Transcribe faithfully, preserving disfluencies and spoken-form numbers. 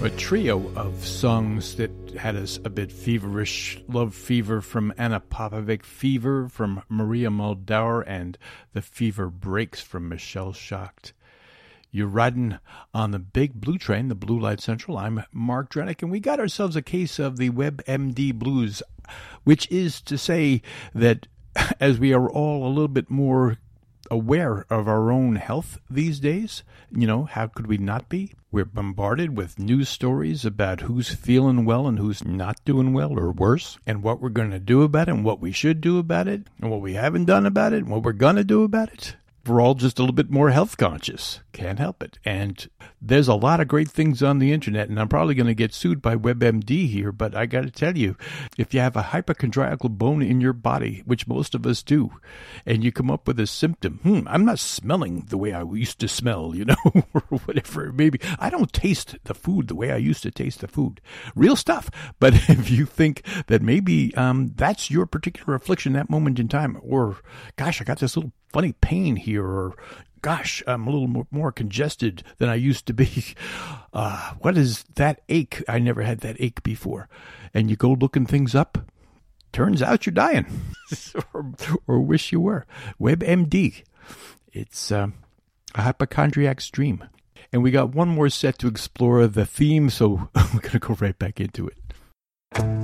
A trio of songs that had us a bit feverish. Love Fever from Anna Popovic, Fever from Maria Muldaur, and The Fever Breaks from Michelle Schacht. You're riding on the big blue train, the Blue Light Central. I'm Mark Drenick, and we got ourselves a case of the WebMD Blues, which is to say that as we are all a little bit more aware of our own health these days, you know, how could we not be? We're bombarded with news stories about who's feeling well and who's not doing well or worse, and what we're going to do about it, and what we should do about it, and what we haven't done about it, and what we're going to do about it. We're all just a little bit more health conscious. Can't help it. And there's a lot of great things on the internet, and I'm probably going to get sued by WebMD here, but I got to tell you, if you have a hypochondriacal bone in your body, which most of us do, and you come up with a symptom, hmm, I'm not smelling the way I used to smell, you know, or whatever, maybe I don't taste the food the way I used to taste the food. Real stuff. But if you think that maybe um, that's your particular affliction, that moment in time, or gosh, I got this little funny pain here, or gosh, I'm a little more, more congested than I used to be. Uh, what is that ache? I never had that ache before. And you go looking things up. Turns out you're dying, or, or wish you were. WebMD. It's uh, a hypochondriac's dream. And we got one more set to explore the theme, so we're going to go right back into it.